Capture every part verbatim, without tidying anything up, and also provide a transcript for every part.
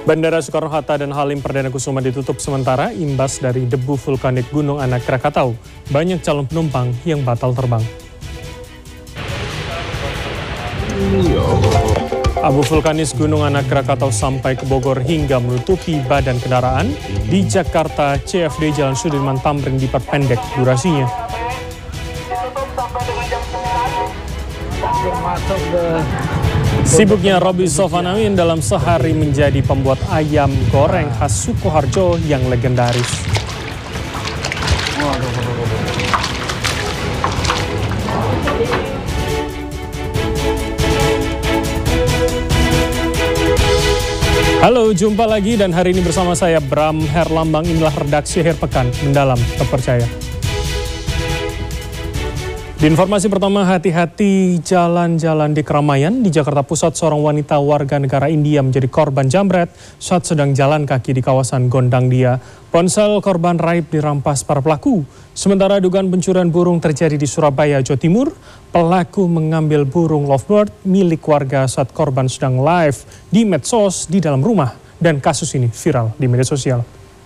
Bandara Soekarno-Hatta dan Halim Perdana Kusuma ditutup sementara imbas dari debu vulkanik Gunung Anak Krakatau. Banyak calon penumpang yang batal terbang. Abu vulkanis Gunung Anak Krakatau sampai ke Bogor hingga menutupi badan kendaraan. Di Jakarta, C F D Jalan Sudirman Tamrin diperpendek durasinya. Sibuknya Robi Sofanamin dalam sehari menjadi pembuat ayam goreng khas Sukoharjo yang legendaris. Halo, jumpa lagi dan hari ini bersama saya Bram Herlambang. Inilah redaksi akhir pekan mendalam terpercaya. Di informasi pertama, hati-hati jalan-jalan di keramaian. Di Jakarta Pusat, seorang wanita warga negara India menjadi korban jambret saat sedang jalan kaki di kawasan Gondang Dia. Ponsel korban raib dirampas para pelaku. Sementara dugaan pencurian burung terjadi di Surabaya, Jawa Timur. Pelaku mengambil burung lovebird milik warga saat korban sedang live di medsos di dalam rumah. Dan kasus ini viral di media sosial.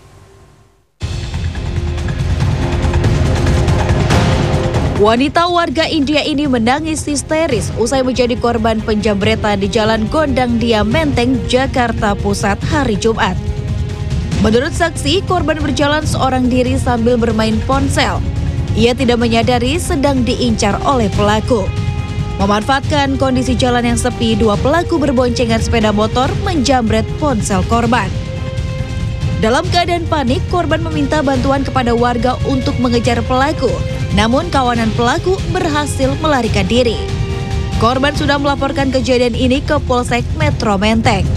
Wanita warga India ini menangis histeris usai menjadi korban penjambretan di Jalan Gondang Dia Menteng, Jakarta Pusat hari Jumat. Menurut saksi, korban berjalan seorang diri sambil bermain ponsel. Ia tidak menyadari sedang diincar oleh pelaku. Memanfaatkan kondisi jalan yang sepi, dua pelaku berboncengan sepeda motor menjambret ponsel korban. Dalam keadaan panik, korban meminta bantuan kepada warga untuk mengejar pelaku. Namun kawanan pelaku berhasil melarikan diri. Korban sudah melaporkan kejadian ini ke Polsek Metro Menteng.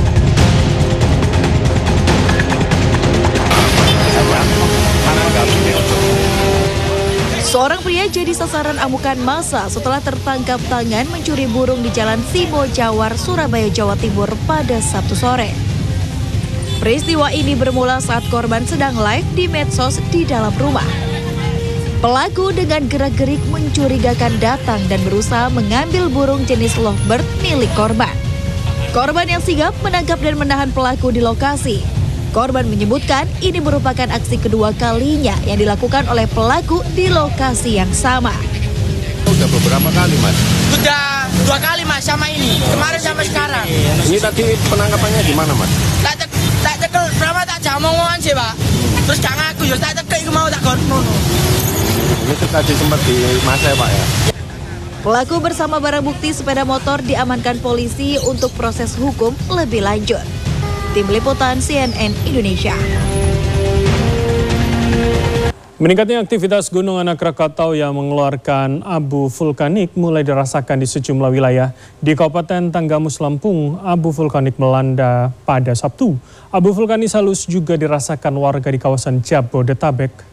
Seorang pria jadi sasaran amukan massa setelah tertangkap tangan mencuri burung di Jalan Simo Jawar, Surabaya, Jawa Timur pada Sabtu sore. Peristiwa ini bermula saat korban sedang live di medsos di dalam rumah. Pelaku dengan gerak-gerik mencurigakan datang dan berusaha mengambil burung jenis lovebird milik korban. Korban yang sigap menangkap dan menahan pelaku di lokasi. Korban menyebutkan ini merupakan aksi kedua kalinya yang dilakukan oleh pelaku di lokasi yang sama. Udah beberapa kali, Mas? Sudah dua kali, Mas, sama ini. Kemarin sampai sekarang. Ini tadi penangkapannya di mana, Mas? Tak cek, tak cekel, berapa tak jamong-mongan sih, Pak. Terus gak ngaku, ya tak cekek mau tak gono. Ini tadi sempat di masa ya, Pak ya? Pelaku bersama barang bukti sepeda motor diamankan polisi untuk proses hukum lebih lanjut. Tim Liputan C N N Indonesia. Meningkatnya aktivitas Gunung Anak Krakatau yang mengeluarkan abu vulkanik mulai dirasakan di sejumlah wilayah. Di Kabupaten Tanggamus, Lampung, abu vulkanik melanda pada Sabtu. Abu vulkanis halus juga dirasakan warga di kawasan Jabodetabek.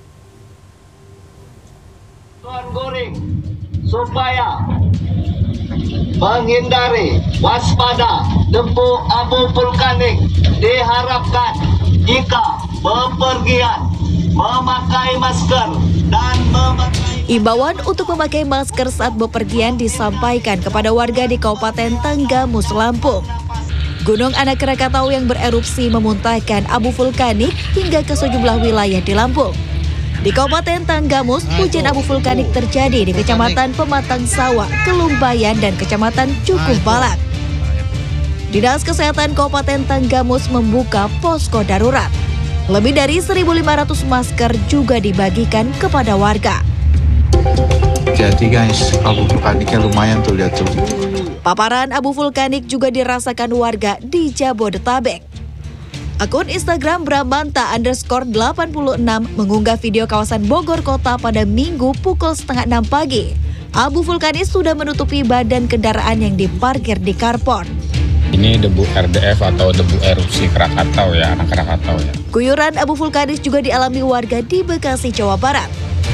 Goreng supaya menghindari waspada debu abu vulkanik, diharapkan jika bepergian memakai masker dan memakai Imbauan untuk memakai masker saat bepergian disampaikan kepada warga di Kabupaten Tanggamus, Lampung. Gunung Anak Krakatau yang bererupsi memuntahkan abu vulkanik hingga ke sejumlah wilayah di Lampung. Di Kabupaten Tanggamus, hujan abu vulkanik terjadi di Kecamatan Pematang Sawah, Kelumbayan, dan Kecamatan Cukup Balak. Dinas Kesehatan Kabupaten Tanggamus membuka posko darurat. Lebih dari seribu lima ratus masker juga dibagikan kepada warga. Jadi guys, abu vulkaniknya lumayan tuh, lihat tuh. Paparan abu vulkanik juga dirasakan warga di Jabodetabek. Akun Instagram Bramanta underscore delapan puluh enam mengunggah video kawasan Bogor Kota pada Minggu pukul setengah enam pagi. Abu vulkanis sudah menutupi badan kendaraan yang diparkir di Karpon. Ini debu R D F atau debu erupsi Krakatau ya, anak Krakatau ya. Guyuran abu vulkanis juga dialami warga di Bekasi, Jawa Barat.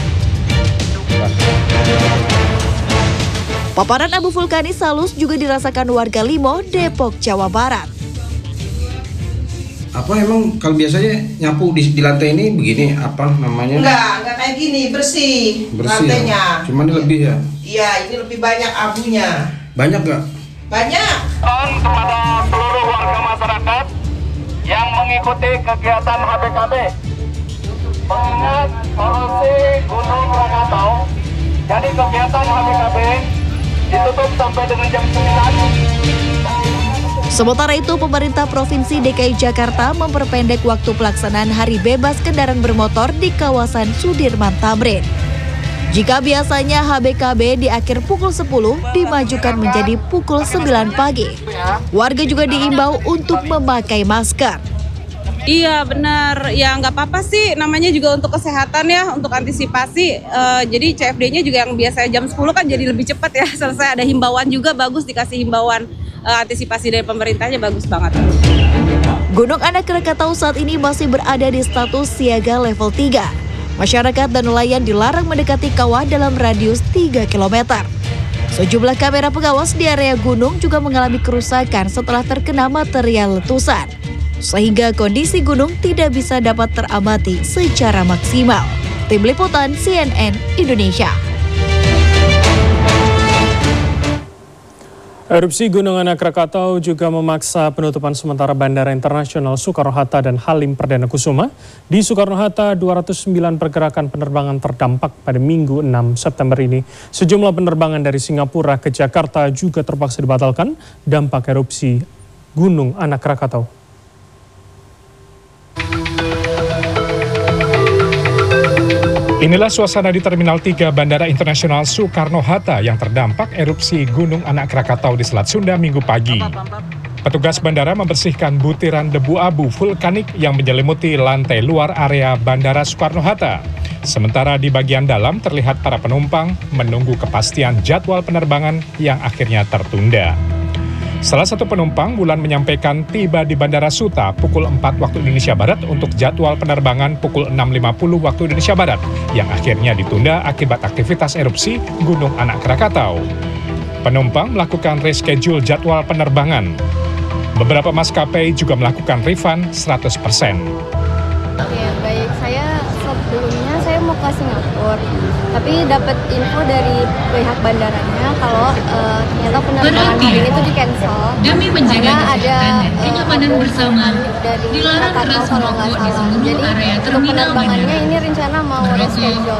Paparan abu vulkanis halus juga dirasakan warga Limo, Depok, Jawa Barat. Apa emang kalau biasanya nyapu di, di lantai ini begini apa namanya? Enggak, enggak kayak gini, bersih, bersih lantainya. Ya? Cuman ini lebih ya? Iya, ini lebih banyak abunya. Banyak nggak? Banyak. kepada seluruh warga masyarakat mengikuti kegiatan H B K B. Mengingat erupsi Gunung Krakatau, jadi kegiatan H B K B ditutup sampai dengan jam sembilan. Sementara itu, pemerintah Provinsi D K I Jakarta memperpendek waktu pelaksanaan Hari Bebas Kendaraan Bermotor di kawasan Sudirman Tamrin. Jika biasanya H B K B di akhir pukul sepuluh, dimajukan menjadi pukul sembilan pagi. Warga juga diimbau untuk memakai masker. Iya benar, ya nggak apa-apa sih, namanya juga untuk kesehatan ya, untuk antisipasi. Uh, jadi C F D-nya juga yang biasanya jam sepuluh kan jadi lebih cepat ya, selesai. Ada himbauan juga, bagus dikasih himbauan, uh, antisipasi dari pemerintahnya bagus banget. Gunung Anak Krakatau saat ini masih berada di status siaga level tiga. Masyarakat dan nelayan dilarang mendekati kawah dalam radius tiga kilometer. Sejumlah kamera pengawas di area gunung juga mengalami kerusakan setelah terkena material letusan, sehingga kondisi gunung tidak bisa dapat teramati secara maksimal. Tim Liputan C N N Indonesia. Erupsi Gunung Anak Krakatau juga memaksa penutupan sementara Bandara Internasional Soekarno-Hatta dan Halim Perdana Kusuma. Di Soekarno-Hatta, dua ratus sembilan pergerakan penerbangan terdampak pada Minggu enam September ini. Sejumlah penerbangan dari Singapura ke Jakarta juga terpaksa dibatalkan dampak erupsi Gunung Anak Krakatau. Inilah suasana di Terminal tiga Bandara Internasional Soekarno-Hatta yang terdampak erupsi Gunung Anak Krakatau di Selat Sunda Minggu pagi. Petugas bandara membersihkan butiran debu abu vulkanik yang menyelimuti lantai luar area Bandara Soekarno-Hatta. Sementara di bagian dalam terlihat para penumpang menunggu kepastian jadwal penerbangan yang akhirnya tertunda. Salah satu penumpang, Wulan, menyampaikan tiba di Bandara Suta pukul empat waktu Indonesia Barat untuk jadwal penerbangan pukul enam lima puluh waktu Indonesia Barat, yang akhirnya ditunda akibat aktivitas erupsi Gunung Anak Krakatau. Penumpang melakukan reschedule jadwal penerbangan. Beberapa maskapai juga melakukan refund seratus persen. Oke, baik. Saya sebelumnya saya mau ke Singapura, tapi dapat info dari pihak bandaranya kalau uh, ternyata penerbangan hari ini tuh di cancel karena ada kenyamanan uh, bersama dari Krakatau kalau nggak salah. Jadi untuk penerbangannya ini rencana mau reschedule.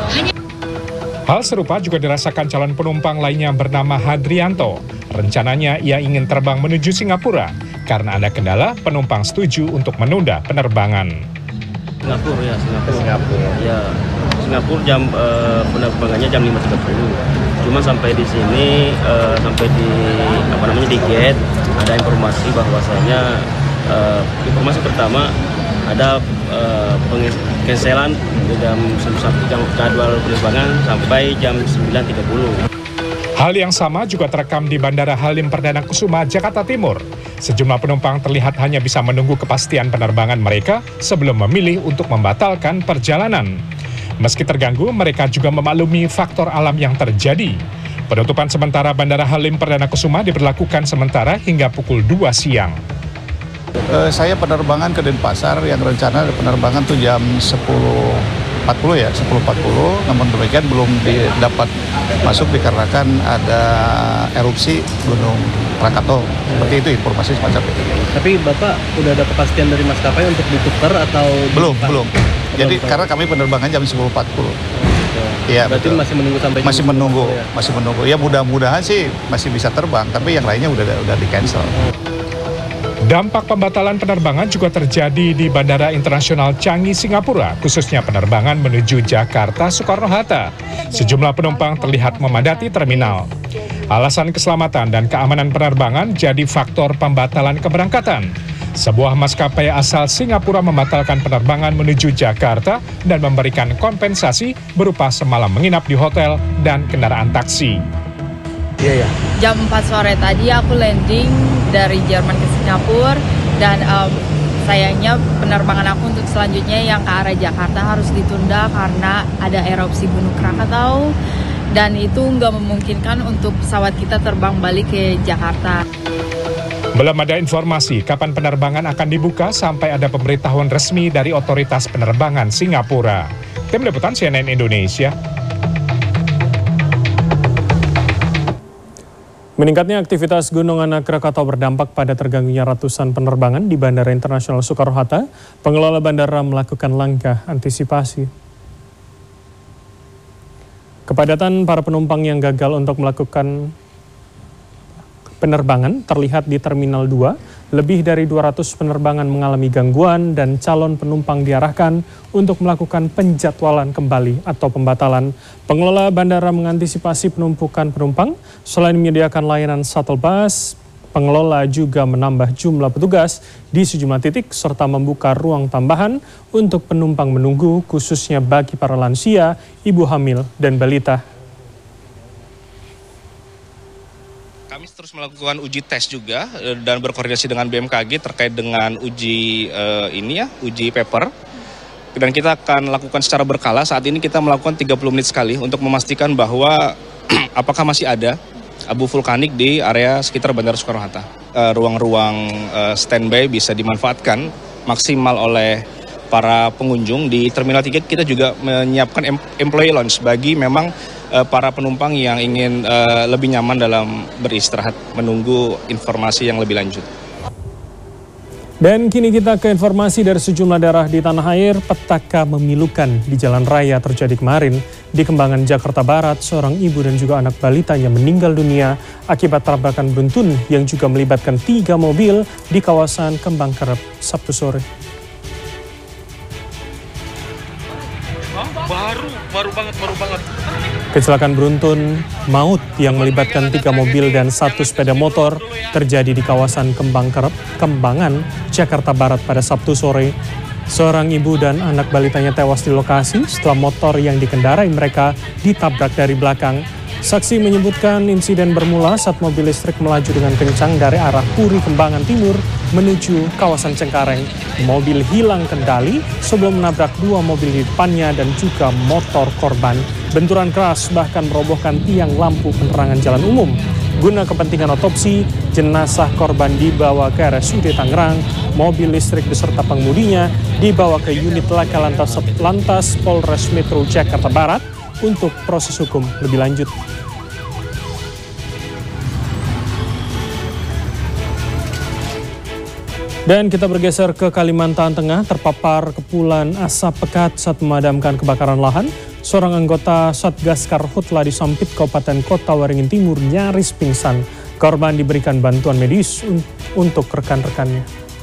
Hal serupa juga dirasakan calon penumpang lainnya bernama Hadrianto. Rencananya ia ingin terbang menuju Singapura karena ada kendala penumpang setuju untuk menunda penerbangan. Singapura ya, Singapura. Singapura. Ya, Singapura jam uh, penerbangannya jam lima tiga puluh. Cuma sampai di sini uh, sampai di apa namanya di gate ada informasi bahwasanya uh, informasi pertama ada uh, pengcancelan jam satu jam jadwal penerbangan sampai jam sembilan tiga puluh. Hal yang sama juga terekam di Bandara Halim Perdana Kusuma, Jakarta Timur. Sejumlah penumpang terlihat hanya bisa menunggu kepastian penerbangan mereka sebelum memilih untuk membatalkan perjalanan. Meski terganggu, mereka juga memaklumi faktor alam yang terjadi. Penutupan sementara Bandara Halim Perdana Kusuma diberlakukan sementara hingga pukul dua siang. Uh, saya penerbangan ke Denpasar yang rencana penerbangan tuh jam sepuluh empat puluh ya, sepuluh empat puluh, namun demikian belum dapat masuk dikarenakan ada erupsi Gunung Krakatau. Seperti itu informasi semacam itu. Tapi Bapak udah ada kepastian dari maskapai untuk ditukar atau belum, ditukar? belum. Jadi belum, karena kami penerbangan jam sepuluh empat puluh. Ya, berarti betul. Masih menunggu sampai masih menunggu, ya? masih menunggu. Ya mudah-mudahan sih masih bisa terbang, tapi yang lainnya udah udah di-cancel. Dampak pembatalan penerbangan juga terjadi di Bandara Internasional Changi, Singapura, khususnya penerbangan menuju Jakarta Soekarno-Hatta. Sejumlah penumpang terlihat memadati terminal. Alasan keselamatan dan keamanan penerbangan jadi faktor pembatalan keberangkatan. Sebuah maskapai asal Singapura membatalkan penerbangan menuju Jakarta dan memberikan kompensasi berupa semalam menginap di hotel dan kendaraan taksi. Iya, ya. Jam empat sore tadi aku landing dari Jerman ke Singapura dan um, sayangnya penerbangan aku untuk selanjutnya yang ke arah Jakarta harus ditunda karena ada erupsi Gunung Krakatau dan itu nggak memungkinkan untuk pesawat kita terbang balik ke Jakarta. Belum ada informasi kapan penerbangan akan dibuka sampai ada pemberitahuan resmi dari otoritas penerbangan Singapura. Tim Liputan C N N Indonesia. Meningkatnya aktivitas Gunung Anak Krakatau berdampak pada terganggunya ratusan penerbangan di Bandara Internasional Soekarno-Hatta. Pengelola bandara melakukan langkah antisipasi. Kepadatan para penumpang yang gagal untuk melakukan penerbangan terlihat di Terminal dua. Lebih dari dua ratus penerbangan mengalami gangguan dan calon penumpang diarahkan untuk melakukan penjadwalan kembali atau pembatalan. Pengelola bandara mengantisipasi penumpukan penumpang. Selain menyediakan layanan shuttle bus, pengelola juga menambah jumlah petugas di sejumlah titik serta membuka ruang tambahan untuk penumpang menunggu, khususnya bagi para lansia, ibu hamil, dan balita. Kami terus melakukan uji tes juga dan berkoordinasi dengan B M K G terkait dengan uji uh, ini ya, uji paper. Dan kita akan lakukan secara berkala. Saat ini kita melakukan tiga puluh menit sekali untuk memastikan bahwa apakah masih ada abu vulkanik di area sekitar Bandara Soekarno-Hatta. Uh, ruang-ruang uh, standby bisa dimanfaatkan maksimal oleh para pengunjung. Di Terminal tiga kita juga menyiapkan employee lounge bagi memang para penumpang yang ingin uh, lebih nyaman dalam beristirahat menunggu informasi yang lebih lanjut. Dan kini kita ke informasi dari sejumlah daerah di tanah air. Petaka memilukan di jalan raya terjadi kemarin di Kembangan, Jakarta Barat. Seorang ibu dan juga anak balitanya meninggal dunia akibat tabrakan beruntun yang juga melibatkan tiga mobil di kawasan Kembang Kerep Sabtu sore. Baru, baru banget, baru banget. Kecelakaan beruntun maut yang melibatkan tiga mobil dan satu sepeda motor terjadi di kawasan Kembang Kerep, Kembangan, Jakarta Barat pada Sabtu sore. Seorang ibu dan anak balitanya tewas di lokasi setelah motor yang dikendarai mereka ditabrak dari belakang. Saksi menyebutkan insiden bermula saat mobil listrik melaju dengan kencang dari arah Puri Kembangan Timur menuju kawasan Cengkareng. Mobil hilang kendali sebelum menabrak dua mobil di depannya dan juga motor korban. Benturan keras bahkan merobohkan tiang lampu penerangan jalan umum. Guna kepentingan otopsi, jenazah korban dibawa ke R S U D Tangerang. Mobil listrik beserta pengemudinya dibawa ke unit Laka Lantas, Lantas Polres Metro Jakarta Barat untuk proses hukum lebih lanjut. Dan kita bergeser ke Kalimantan Tengah, terpapar kepulan asap pekat saat memadamkan kebakaran lahan. Seorang anggota Satgas Karhutla di Sampit, Kabupaten Kota Waringin Timur nyaris pingsan. Korban diberikan bantuan medis un untuk rekan-rekannya.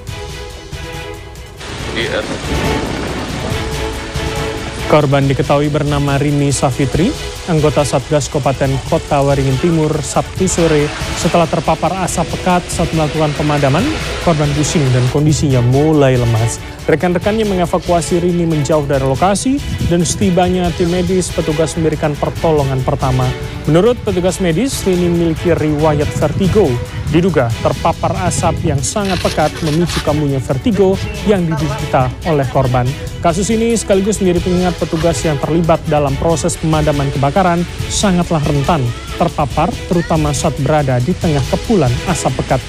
Korban diketahui bernama Rini Safitri, anggota Satgas Kabupaten Kota Waringin Timur Sabtu sore. Setelah terpapar asap pekat saat melakukan pemadaman, korban pusing dan kondisinya mulai lemas. Rekan-rekannya mengevakuasi Rini menjauh dari lokasi dan setibanya tim medis petugas memberikan pertolongan pertama. Menurut petugas medis, Rini memiliki riwayat vertigo. Diduga terpapar asap yang sangat pekat memicu kambuhnya vertigo yang diderita oleh korban. Kasus ini sekaligus menjadi pengingat petugas yang terlibat dalam proses pemadaman kebakaran sangatlah rentan terpapar terutama saat berada di tengah kepulan asap pekat.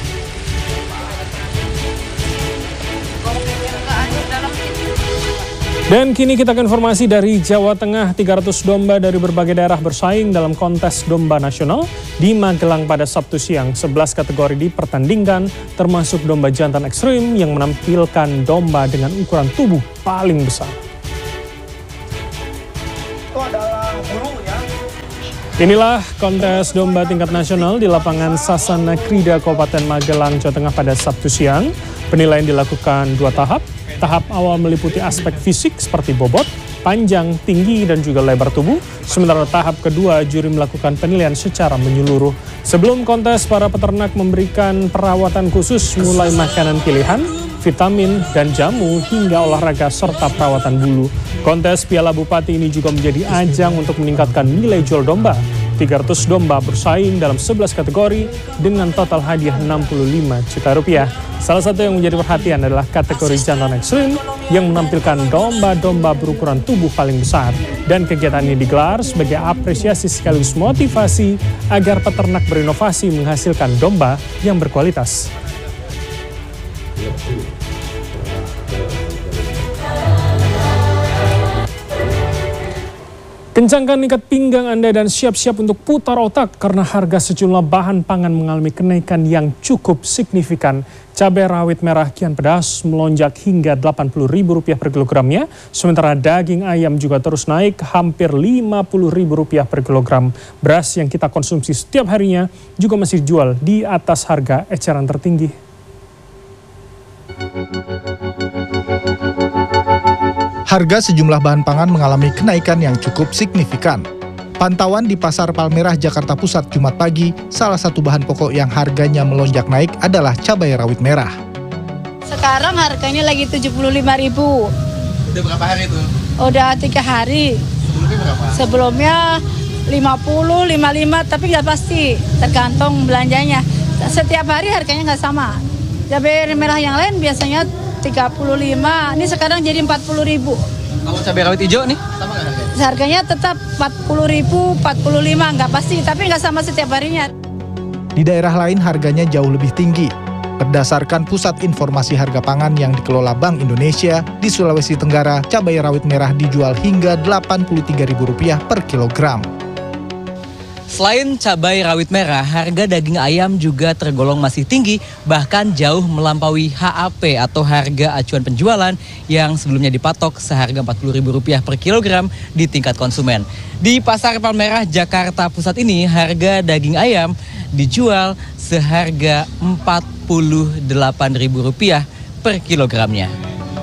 Dan kini kita ke informasi dari Jawa Tengah. Tiga ratus domba dari berbagai daerah bersaing dalam kontes domba nasional di Magelang pada Sabtu siang. sebelas kategori dipertandingkan, termasuk domba jantan ekstrim yang menampilkan domba dengan ukuran tubuh paling besar. Inilah kontes domba tingkat nasional di lapangan Sasana Krida Kabupaten Magelang, Jawa Tengah pada Sabtu siang. Penilaian dilakukan dua tahap. Tahap awal meliputi aspek fisik seperti bobot, panjang, tinggi, dan juga lebar tubuh. Sementara tahap kedua, juri melakukan penilaian secara menyeluruh. Sebelum kontes, para peternak memberikan perawatan khusus mulai makanan pilihan, vitamin, dan jamu hingga olahraga serta perawatan bulu. Kontes Piala Bupati ini juga menjadi ajang untuk meningkatkan nilai jual domba. tiga ratus domba bersaing dalam sebelas kategori dengan total hadiah enam puluh lima juta rupiah. Salah satu yang menjadi perhatian adalah kategori jantan ekstrim yang menampilkan domba-domba berukuran tubuh paling besar. Dan kegiatan ini digelar sebagai apresiasi sekaligus motivasi agar peternak berinovasi menghasilkan domba yang berkualitas. Kencangkan ikat pinggang Anda dan siap-siap untuk putar otak karena harga sejumlah bahan pangan mengalami kenaikan yang cukup signifikan. Cabai rawit merah kian pedas melonjak hingga delapan puluh ribu rupiah per kilogramnya, sementara daging ayam juga terus naik hampir lima puluh ribu rupiah per kilogram. Beras yang kita konsumsi setiap harinya juga masih jual di atas harga eceran tertinggi. Harga sejumlah bahan pangan mengalami kenaikan yang cukup signifikan. Pantauan di Pasar Palmerah, Jakarta Pusat Jumat pagi, salah satu bahan pokok yang harganya melonjak naik adalah cabai rawit merah. Sekarang harganya lagi tujuh puluh lima ribu. Udah berapa hari itu? Udah tiga hari. Sebelumnya berapa? Sebelumnya lima puluh, lima puluh lima, tapi nggak pasti, tergantung belanjanya. Setiap hari harganya nggak sama. Cabai merah yang lain biasanya tiga puluh lima, ini sekarang jadi empat puluh ribu. Kalau cabai rawit hijau nih, sama nggak harganya? Harganya tetap empat puluh ribu, empat puluh lima, nggak pasti, tapi nggak sama setiap harinya. Di daerah lain harganya jauh lebih tinggi. Berdasarkan Pusat Informasi Harga Pangan yang dikelola Bank Indonesia, di Sulawesi Tenggara, cabai rawit merah dijual hingga delapan puluh tiga ribu rupiah per kilogram. Selain cabai rawit merah, harga daging ayam juga tergolong masih tinggi, bahkan jauh melampaui H A P atau harga acuan penjualan yang sebelumnya dipatok seharga empat puluh ribu rupiah per kilogram di tingkat konsumen. Di Pasar Palmerah, Jakarta Pusat ini, harga daging ayam dijual seharga empat puluh delapan ribu rupiah per kilogramnya.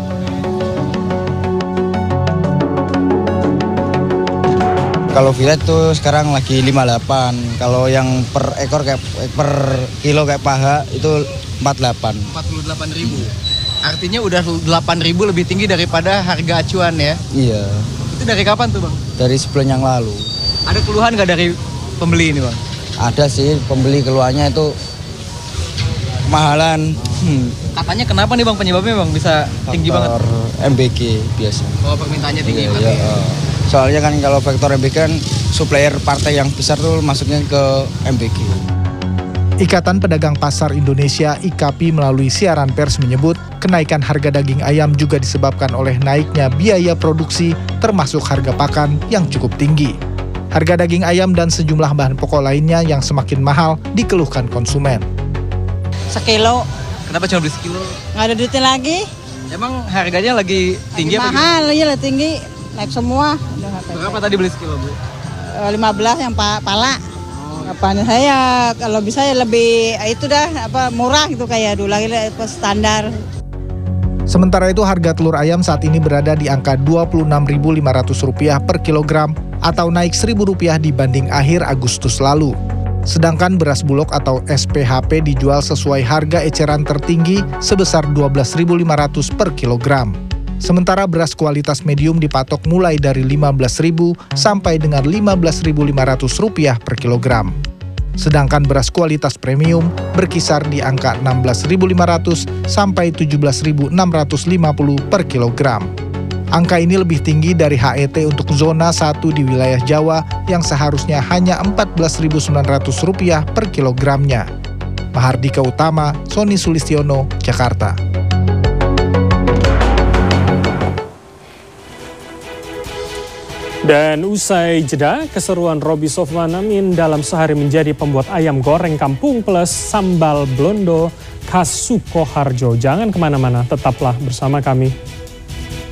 Kalau fillet tuh sekarang lagi lima puluh delapan. Kalau yang per ekor kayak per kilo kayak paha itu empat puluh delapan. empat puluh delapan ribu. Artinya udah delapan ribu lebih tinggi daripada harga acuan ya? Iya. Itu dari kapan tuh Bang? Dari sebulan yang lalu. Ada keluhan nggak dari pembeli ini Bang? Ada sih, pembeli keluhannya itu kemahalan. Hmm. Katanya kenapa nih Bang penyebabnya Bang bisa tinggi banget? M B G biasa. Oh, permintaannya tinggi iya, berarti. Iya, uh. Soalnya kan kalau faktor M B G kan supplier partai yang besar tuh masuknya ke M B G. Ikatan Pedagang Pasar Indonesia I K P melalui siaran pers menyebut kenaikan harga daging ayam juga disebabkan oleh naiknya biaya produksi termasuk harga pakan yang cukup tinggi. Harga daging ayam dan sejumlah bahan pokok lainnya yang semakin mahal dikeluhkan konsumen. Sekilo. Kenapa cuma beli sekilo? Nggak ada duitnya lagi. Emang harganya lagi tinggi lagi apa mahal, iya lah tinggi. Naik semua. Berapa tadi beli sekilo Bu? lima belas yang pala. Oh. Apaan saya kalau bisa ya lebih itu dah apa murah gitu kayak dulu lagi standar. Sementara itu harga telur ayam saat ini berada di angka dua puluh enam ribu lima ratus rupiah per kilogram atau naik seribu rupiah dibanding akhir Agustus lalu. Sedangkan beras bulog atau S P H P dijual sesuai harga eceran tertinggi sebesar dua belas ribu lima ratus per kilogram. Sementara beras kualitas medium dipatok mulai dari lima belas ribu sampai dengan lima belas ribu lima ratus rupiah per kilogram. Sedangkan beras kualitas premium berkisar di angka enam belas ribu lima ratus sampai tujuh belas ribu enam ratus lima puluh per kilogram. Angka ini lebih tinggi dari H E T untuk zona satu di wilayah Jawa yang seharusnya hanya empat belas ribu sembilan ratus rupiah per kilogramnya. Mahardika Utama, Sony Sulistiono, Jakarta. Dan usai jeda, keseruan Roby Sofwan Amin dalam sehari menjadi pembuat ayam goreng kampung plus sambal blondo khas Sukoharjo. Jangan kemana-mana, tetaplah bersama kami.